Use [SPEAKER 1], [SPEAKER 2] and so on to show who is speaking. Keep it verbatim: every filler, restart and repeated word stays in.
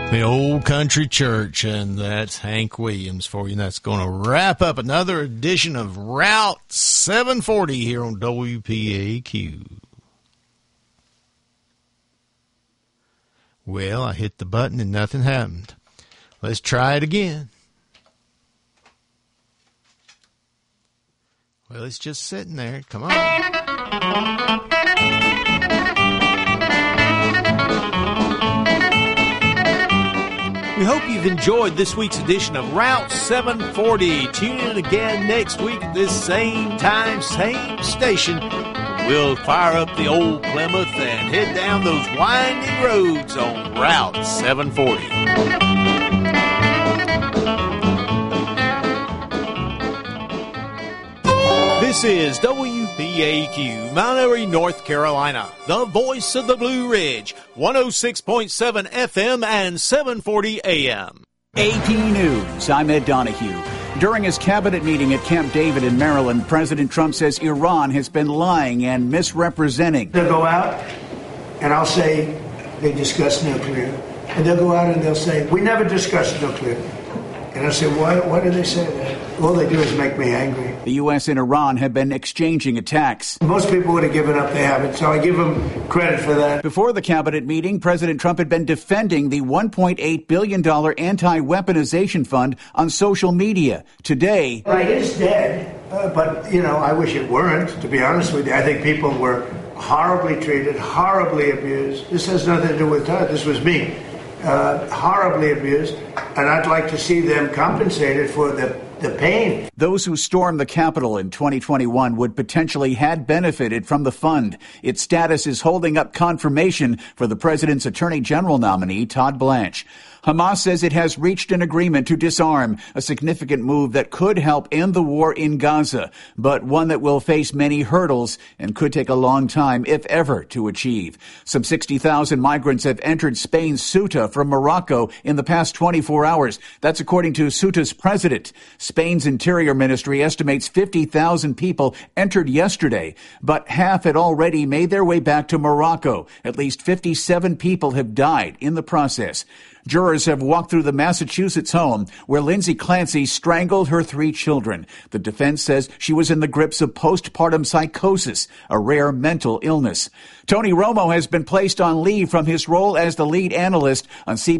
[SPEAKER 1] The Old Country Church, and that's Hank Williams for you. And that's going to wrap up another edition of Route seven forty here on W P A Q. Well, I hit the button and nothing happened. Let's try it again. Well, it's just sitting there. Come on. We hope you've enjoyed this week's edition of Route seven forty. Tune in again next week at this same time, same station. We'll fire up the old Plymouth and head down those winding roads on Route seven forty. This is W P A Q, Mount Airy, North Carolina, the voice of the Blue Ridge, one oh six point seven F M and seven forty A M.
[SPEAKER 2] A P News, I'm Ed Donahue. During his cabinet meeting at Camp David in Maryland, President Trump says Iran has been lying and misrepresenting.
[SPEAKER 3] They'll go out and I'll say they discussed nuclear. And they'll go out and they'll say, we never discussed nuclear. And I say, why, why do they say that? All they do is make me angry.
[SPEAKER 2] The U S and Iran have been exchanging attacks.
[SPEAKER 3] Most people would have given up, they haven't, so I give them credit for that.
[SPEAKER 2] Before the cabinet meeting, President Trump had been defending the one point eight billion dollars anti-weaponization fund on social media. Today,
[SPEAKER 3] well, it is dead, uh, but, you know, I wish it weren't, to be honest with you. I think people were horribly treated, horribly abused. This has nothing to do with that. This was me. Uh, horribly abused, and I'd like to see them compensated for the, the pain.
[SPEAKER 2] Those who stormed the Capitol in twenty twenty-one would potentially had benefited from the fund. Its status is holding up confirmation for the president's attorney general nominee, Todd Blanche. Hamas says it has reached an agreement to disarm, a significant move that could help end the war in Gaza, but one that will face many hurdles and could take a long time, if ever, to achieve. Some sixty thousand migrants have entered Spain's Ceuta from Morocco in the past twenty-four hours. That's according to Ceuta's president. Spain's Interior Ministry estimates fifty thousand people entered yesterday, but half had already made their way back to Morocco. At least fifty-seven people have died in the process. Jurors have walked through the Massachusetts home where Lindsay Clancy strangled her three children. The defense says she was in the grips of postpartum psychosis, a rare mental illness. Tony Romo has been placed on leave from his role as the lead analyst on C B S.